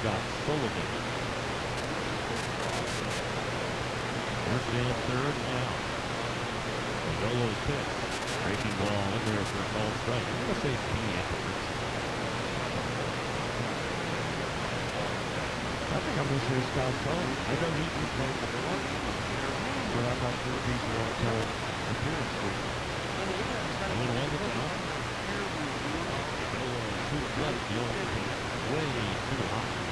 Scott Sullivan. First and third now. Yolo's pitch. Breaking ball in there for a called strike. I'm going to say Pediatrics. I think I'm going to say Scott Sullivan. I know he played for the Marlins, but I'm not sure if he's the long-term appearance for. 1-1 to count. Yolo 2 left. Yolo pitch way too high.